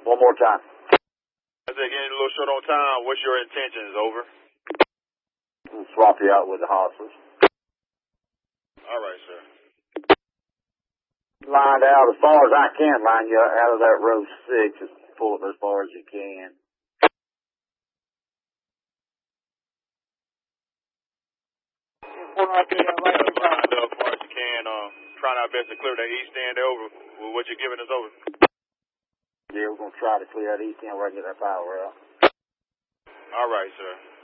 One more time. I said, getting a little short on time. What's your intentions? Over. We'll swap you out with the hostlers. All right, sir. Lined out as far as I can, line you out of that row 6 as pull it as far as you can. Lined up as far as you can. Trying our best to clear that east end over with what you're giving us over. Yeah, we're going to try to clear that east end where I get that power out. All right, sir.